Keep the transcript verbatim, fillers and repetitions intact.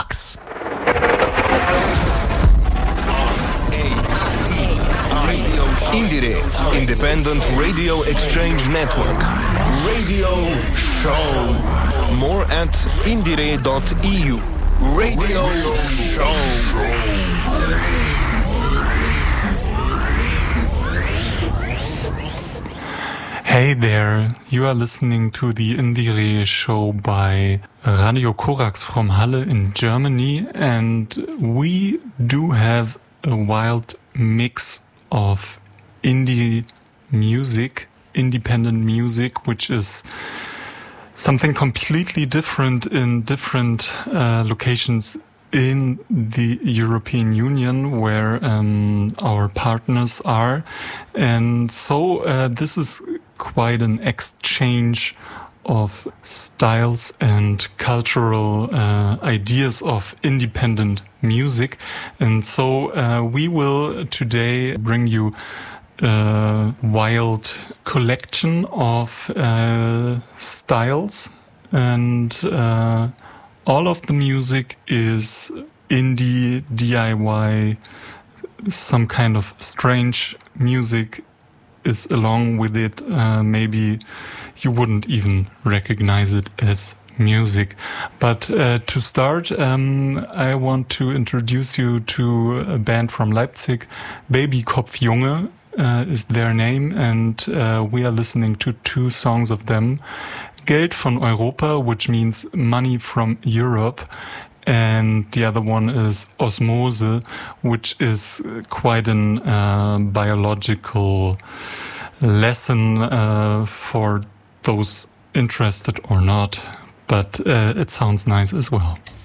Korax. Indire, Independent Radio Exchange Network. Radio Show. More at indire dot e u. Radio Show. Hey there, you are listening to the Indire show by Radio Korax from Halle in Germany, and we do have a wild mix of indie music, independent music, which is something completely different in different uh, locations in the European Union where um, our partners are. And so uh, this is quite an exchange of styles and cultural uh, ideas of independent music. And so uh, we will today bring you a wild collection of uh, styles, and uh, all of the music is indie, D I Y, some kind of strange music is along with it. Uh, maybe you wouldn't even recognize it as music. But uh, to start, um, I want to introduce you to a band from Leipzig. Babykopfjunge uh, is their name, and uh, we are listening to two songs of them. Geld von Europa, which means money from Europe, and the other one is Osmose, which is quite an uh, biological lesson uh, for those interested or not, but uh, it sounds nice as well.